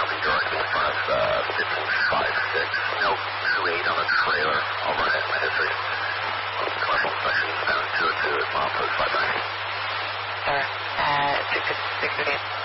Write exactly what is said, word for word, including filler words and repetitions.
coming directly in front of uh, fifteen five six. No two eight on the trailer. Overhead my history. Commercial inspection down two oh two at mile post five ninety. Sir, uh, six six six eight.